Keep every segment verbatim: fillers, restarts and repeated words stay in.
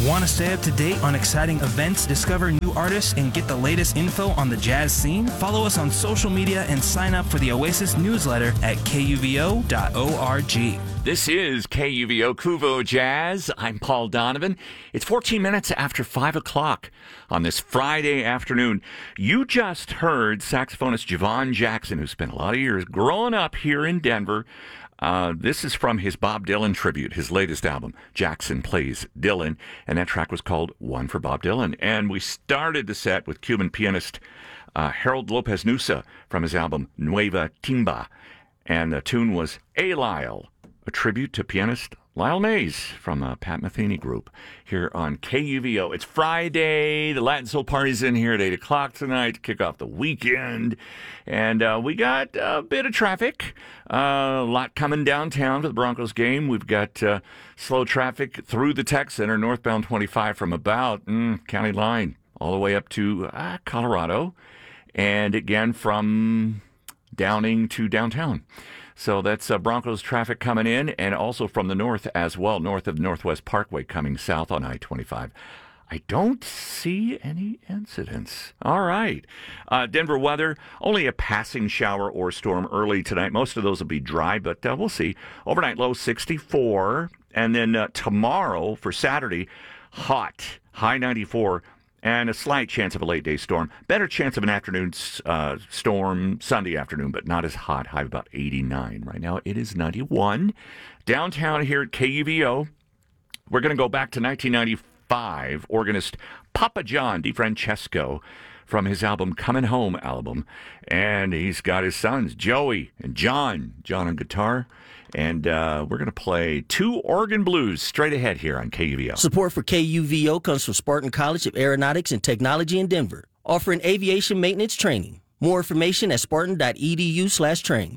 Want to stay up to date on exciting events, discover new artists, and get the latest info on the jazz scene? Follow us on social media and sign up for the Oasis newsletter at K U V O dot org. This is K U V O Kuvo Jazz. I'm Paul Donovan. It's fourteen minutes after five o'clock on this Friday afternoon. You just heard saxophonist Javon Jackson, who spent a lot of years growing up here in Denver. Uh, this is from his Bob Dylan tribute, his latest album, Jackson Plays Dylan, and that track was called One for Bob Dylan. And we started the set with Cuban pianist uh, Harold Lopez Nussa from his album Nueva Timba, and the tune was A Lyle, a tribute to pianist Lyle Mays from the Pat Metheny Group here on K U V O. It's Friday. The Latin Soul Party's in here at eight o'clock tonight to kick off the weekend. And uh, we got a bit of traffic, uh, a lot coming downtown for the Broncos game. We've got uh, slow traffic through the Tech Center, northbound twenty-five from about mm, County Line all the way up to uh, Colorado. And again from Downing to downtown. So that's uh, Broncos traffic coming in, and also from the north as well, north of Northwest Parkway coming south on I twenty-five. I don't see any incidents. All right. Uh, Denver weather, only a passing shower or storm early tonight. Most of those will be dry, but uh, we'll see. Overnight low sixty-four, and then uh, tomorrow for Saturday, hot, high ninety-four. And a slight chance of a late-day storm. Better chance of an afternoon uh, storm Sunday afternoon, but not as hot. High of about eighty-nine. Right now it is ninety-one. Downtown here at K U V O, we're going to go back to nineteen ninety-five. Organist Papa John DeFrancesco from his album Coming Home album. And he's got his sons, Joey and John. John on guitar. And uh, we're going to play two organ blues straight ahead here on K U V O. Support for K U V O comes from Spartan College of Aeronautics and Technology in Denver, offering aviation maintenance training. More information at spartan.edu slash train.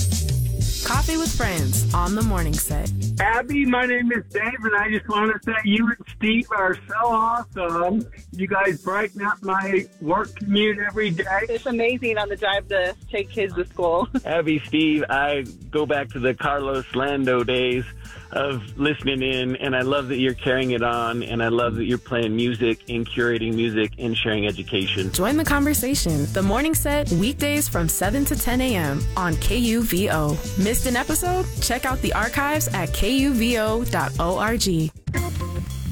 Coffee with Friends on the morning set. Abby, my name is Dave, and I just want to say you and Steve are so awesome. You guys brighten up my work commute every day. It's amazing on the drive to take kids to school. Abby, Steve, I go back to the Carlos Lando days of listening in, and I love that you're carrying it on, and I love that you're playing music and curating music and sharing education. Join the conversation. The morning set, weekdays from seven to ten a.m. on K U V O. Missed an episode? Check out the archives at K U V O dot org.